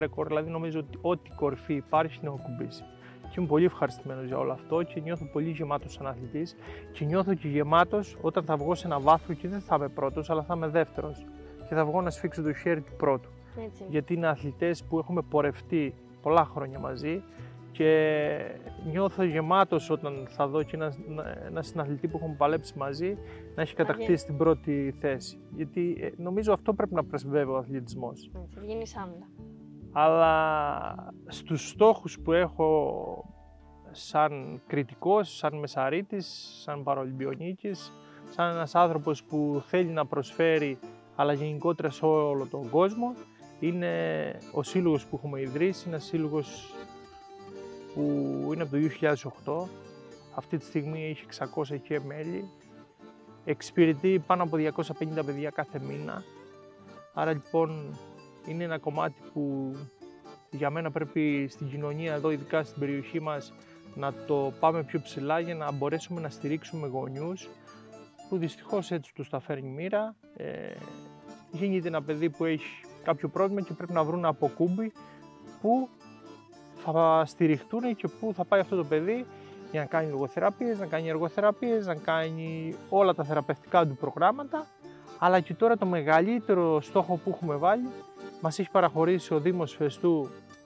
ρεκόρ, δηλαδή νομίζω ότι ό,τι κορφή υπάρχει την έχω κουμπίσει. Και είμαι πολύ ευχαριστημένος για όλο αυτό και νιώθω πολύ γεμάτος σαν αθλητής και νιώθω και γεμάτος όταν θα βγω σε ένα βάθρο και δεν θα είμαι πρώτος, αλλά θα είμαι δεύτερος και θα βγω να σφίξω το χέρι του πρώτου. Έτσι. Γιατί είναι αθλητές που έχουμε πορευτεί πολλά χρόνια μαζί και νιώθω γεμάτος όταν θα δω και ένα συναθλητή που έχουμε παλέψει μαζί να έχει κατακτήσει την πρώτη θέση. Γιατί νομίζω αυτό πρέπει να πρεσβεύει ο αθλητισμός. Έτσι, βγαίνει άμυνα. Αλλά στους στόχους που έχω σαν κριτικός, σαν μεσαρίτης, σαν παραολυμπιονίκης, σαν ένας άνθρωπος που θέλει να προσφέρει, αλλά γενικότερα σε όλο τον κόσμο, είναι ο σύλλογος που έχουμε ιδρύσει, ένας σύλλογος που είναι από το 2008. Αυτή τη στιγμή έχει 600 και μέλη, εξυπηρετεί πάνω από 250 παιδιά κάθε μήνα. Άρα λοιπόν είναι ένα κομμάτι που για μένα πρέπει στην κοινωνία εδώ, ειδικά στην περιοχή μας, να το πάμε πιο ψηλά για να μπορέσουμε να στηρίξουμε γονιούς που δυστυχώς έτσι τους τα φέρνει η μοίρα. Γίνεται ένα παιδί που έχει κάποιο πρόβλημα και πρέπει να βρουν από κούμπι που θα στηριχτούν και που θα πάει αυτό το παιδί για να κάνει λογοθεραπείες, να κάνει εργοθεραπείες, να κάνει όλα τα θεραπευτικά του προγράμματα. Αλλά και τώρα το μεγαλύτερο στόχο που έχουμε βάλει, μας έχει παραχωρήσει ο Δήμος Φεστού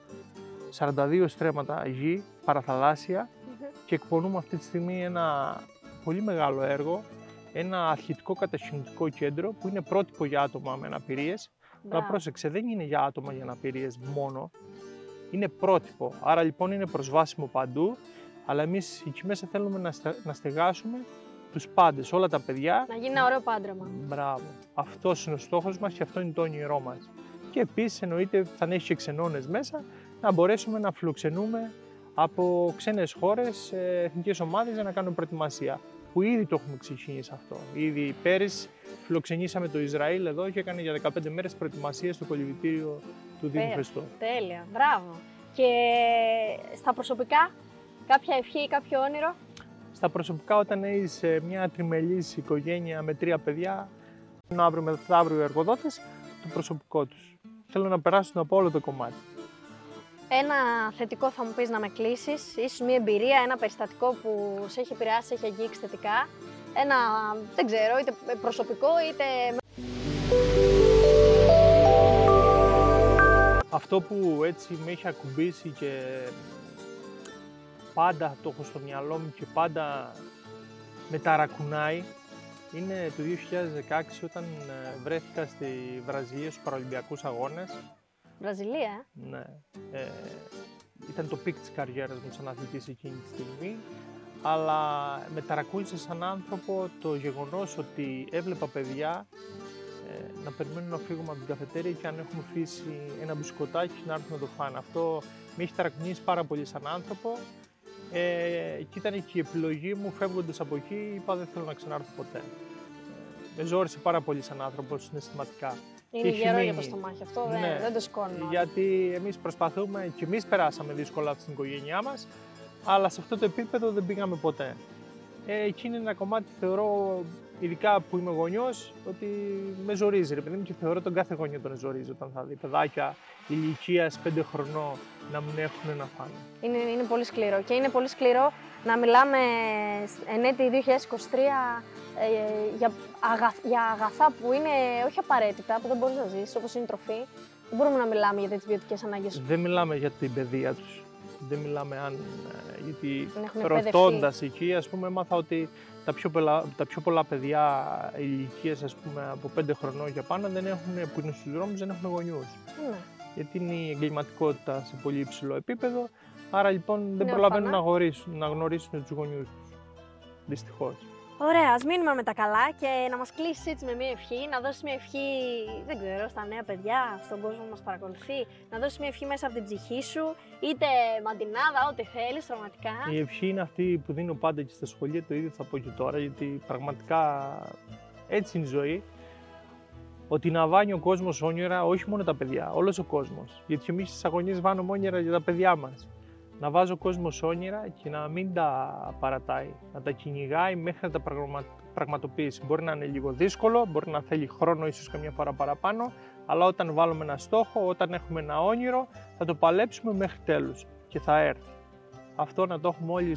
42 στρέμματα γη, παραθαλάσσια, και εκπονούμε αυτή τη στιγμή ένα πολύ μεγάλο έργο, ένα αθλητικό κατασκηνωτικό κέντρο που είναι πρότυπο για άτομα με αναπηρίες. Αλλά πρόσεξε, δεν είναι για άτομα για αναπηρίες μόνο, είναι πρότυπο. Άρα λοιπόν είναι προσβάσιμο παντού, αλλά εμείς εκεί μέσα θέλουμε να στεγάσουμε τους πάντες, όλα τα παιδιά. Να γίνει ένα ωραίο πάντρεμα. Μπράβο. Αυτός είναι ο στόχος μας και αυτό είναι το όνειρό μας. Και επίσης εννοείται θα έχει και ξενώνες μέσα, να μπορέσουμε να φιλοξενούμε από ξένες χώρες, εθνικές ομάδες για να κάνουμε προετοιμασία. Που ήδη το έχουμε ξεκινήσει αυτό. Ήδη πέρυσι φιλοξενήσαμε το Ισραήλ εδώ και έκανε για 15 μέρες προετοιμασία στο κολυβητήριο του Δήμου Φεστού. Τέλεια, μπράβο. Και στα προσωπικά, κάποια ευχή ή κάποιο όνειρο? Στα προσωπικά, όταν έχεις μια τριμελής οικογένεια με 3 παιδιά, αύριο μεθαύριο οι εργοδότες, το προσωπικό τους. Θέλω να περάσουν από όλο το κομμάτι. Ένα θετικό θα μου πεις να με κλείσεις, ίσως μια εμπειρία, ένα περιστατικό που σε έχει επηρεάσει, σε έχει αγγίξει θετικά. Ένα, δεν ξέρω, είτε προσωπικό είτε... Αυτό που έτσι με έχει ακουμπήσει και πάντα το έχω στο μυαλό μου και πάντα με ταρακουνάει, είναι το 2016 όταν βρέθηκα στη Βραζιλία στους Παραολυμπιακούς Αγώνες. Βραζιλία, Ναι. Ήταν το πικ της καριέρας μου σαν αθλητής εκείνη τη στιγμή, αλλά με ταρακούνησε σαν άνθρωπο το γεγονός ότι έβλεπα παιδιά να περιμένουν να φύγουμε από την καφετέρια και αν έχουμε αφήσει ένα μπισκοτάκι να έρθουν να το φάνε. Αυτό με έχει ταρακουνήσει πάρα πολύ σαν άνθρωπο και ήταν και η επιλογή μου φεύγοντας από εκεί, είπα δεν θέλω να ξανάρθω ποτέ. Με ζόρισε πάρα πολύ σαν άνθρωπο συναισθηματικά. είναι γερό για το στομάχι, αυτό Ναι, δεν το σηκώνω. Γιατί εμείς προσπαθούμε και εμείς περάσαμε δύσκολα στην οικογένειά μας, αλλά σε αυτό το επίπεδο δεν πήγαμε ποτέ. Εκεί είναι ένα κομμάτι, θεωρώ, ειδικά που είμαι γονιός, ότι με ζορίζει, ρε παιδί μου, και θεωρώ τον κάθε γονιό τον ζορίζει όταν θα δει παιδάκια ηλικίας 5 χρονών να μην έχουν να φάνε. Είναι πολύ σκληρό και είναι πολύ σκληρό να μιλάμε εν έτη 2023 για αγαθά που είναι όχι απαραίτητα, που δεν μπορείς να ζήσεις, όπως είναι η τροφή. Δεν μπορούμε να μιλάμε για τις βιωτικές ανάγκες. Δεν μιλάμε για την παιδεία τους. Δεν μιλάμε γιατί ρωτώντας εκεί, ας πούμε, έμαθα ότι τα πιο πολλά παιδιά ηλικίας, ας πούμε, από 5 χρονών και πάνω που είναι στους δρόμους, δεν έχουν γονιούς. Ναι. Γιατί είναι η εγκληματικότητα σε πολύ υψηλό επίπεδο, άρα λοιπόν δεν προλαβαίνουν να γνωρίσουν τους γονιούς τους. Δυστυχώς. Ωραία, ας μείνουμε με τα καλά και να μας κλείσεις έτσι με μια ευχή, να δώσεις μια ευχή, δεν ξέρω, στα νέα παιδιά, στον κόσμο που μας παρακολουθεί, να δώσεις μια ευχή μέσα από την ψυχή σου, είτε μαντινάδα, ό,τι θέλεις, πραγματικά. Η ευχή είναι αυτή που δίνω πάντα και στα σχολεία, το ίδιο θα πω και τώρα, γιατί πραγματικά έτσι είναι η ζωή. Ότι να βάνει ο κόσμος όνειρα, όχι μόνο τα παιδιά, όλος ο κόσμος. Γιατί εμείς στις αγωνίες βάνουμε όνειρα για τα παιδιά μας. Να βάζει ο κόσμος όνειρα και να μην τα παρατάει, να τα κυνηγάει μέχρι να τα πραγματοποιήσει. Μπορεί να είναι λίγο δύσκολο, μπορεί να θέλει χρόνο, ίσως καμιά φορά παραπάνω, Αλλά όταν βάλουμε ένα στόχο, όταν έχουμε ένα όνειρο, θα το παλέψουμε μέχρι τέλους και θα έρθει. Αυτό να το έχουμε όλοι